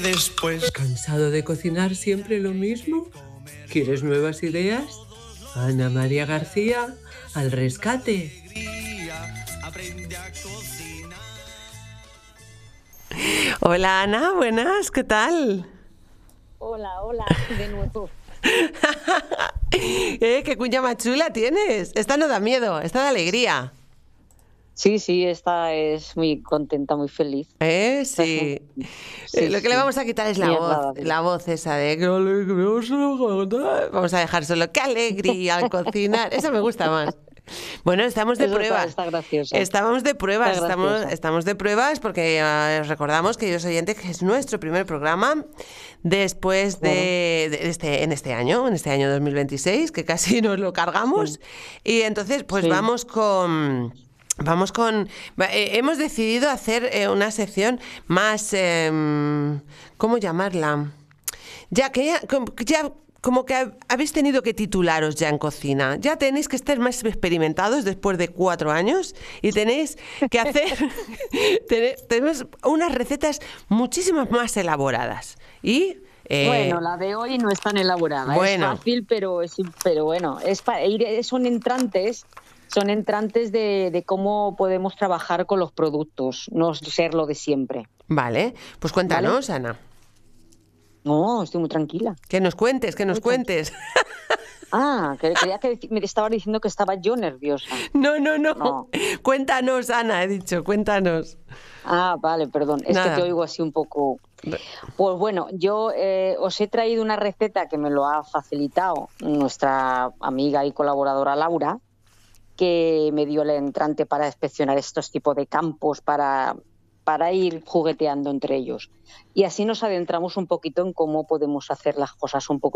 Después, ¿Cansado de cocinar siempre lo mismo? ¿Quieres nuevas ideas? Ana María García, al rescate. aprende a cocinar. Hola Ana, buenas, ¿qué tal? Hola, hola, de nuevo. ¿Qué cuña más chula tienes? Esta no da miedo, esta da alegría. Sí, esta es muy contenta, muy feliz. Esta es Sí. sí, Lo que le sí, vamos a quitar es muy agradable. la voz esa de qué alegría. Vamos a dejar solo qué alegría al cocinar. Esa me gusta más. Bueno, estamos de Eso pruebas. está graciosa. Estamos de pruebas, Está graciosa. estamos de pruebas porque recordamos que Queridos Oyentes, que es nuestro primer programa después en este año 2026, que casi nos lo cargamos. Sí. Y entonces, pues Sí. hemos decidido hacer una sección más, ¿cómo llamarla? Ya como que habéis tenido que titularos ya en cocina. Ya tenéis que estar más experimentados después de 4 años y tenéis que hacer tenemos unas recetas muchísimas más elaboradas. Y Bueno, la de hoy no es tan elaborada. bueno. Es fácil, pero bueno, son entrantes de cómo podemos trabajar con los productos, no ser lo de siempre. Vale, pues cuéntanos, Ana. No, estoy muy tranquila. Que nos cuentes. Creía que me estabas diciendo que estaba yo nerviosa. No. Cuéntanos, Ana, he dicho, cuéntanos. Vale, perdón. Es Nada. que te oigo así un poco. Pues bueno, yo os he traído una receta que me lo ha facilitado nuestra amiga y colaboradora Laura, que me dio el entrante para inspeccionar estos tipos de campos, para ir jugueteando entre ellos. Y así nos adentramos un poquito en cómo podemos hacer las cosas un poco